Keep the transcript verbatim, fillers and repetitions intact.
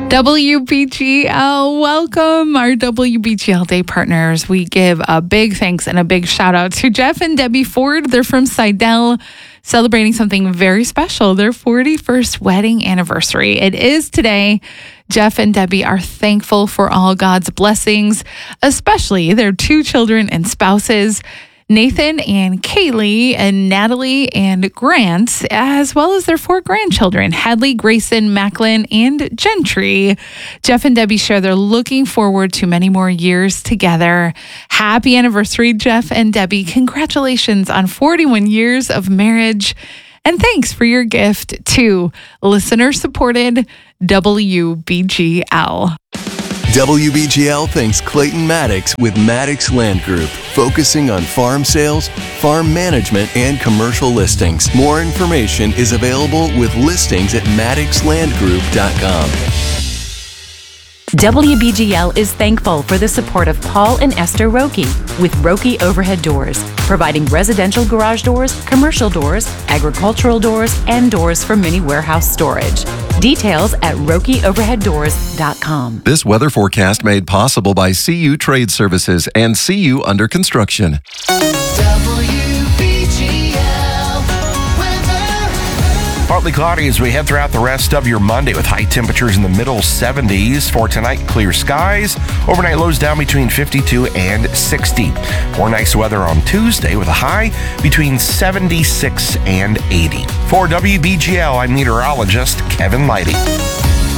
W B G L, welcome our W B G L Day partners. We give a big thanks and a big shout out to Jeff and Debbie Ford. They're from Seidel, celebrating something very special, their forty-first wedding anniversary. It is today. Jeff and Debbie are thankful for all God's blessings, especially their two children and spouses, Nathan and Kaylee, and Natalie and Grant, as well as their four grandchildren, Hadley, Grayson, Macklin, and Gentry. Jeff and Debbie share they're looking forward to many more years together. Happy anniversary, Jeff and Debbie. Congratulations on forty-one years of marriage. And thanks for your gift to listener-supported W B G L. W B G L thanks Clayton Maddox with Maddox Land Group, focusing on farm sales, farm management, and commercial listings. More information is available with listings at maddox land group dot com. W B G L is thankful for the support of Paul and Esther Roki with Roki Overhead Doors, providing residential garage doors, commercial doors, agricultural doors, and doors for mini warehouse storage. Details at roki overhead doors dot com. This weather forecast made possible by C U Trade Services and C U Under Construction. Partly cloudy as we head throughout the rest of your Monday with high temperatures in the middle seventies. For tonight, clear skies. Overnight lows down between fifty-two and sixty. More nice weather on Tuesday with a high between seventy-six and eighty. For W B G L, I'm meteorologist Kevin Leidy.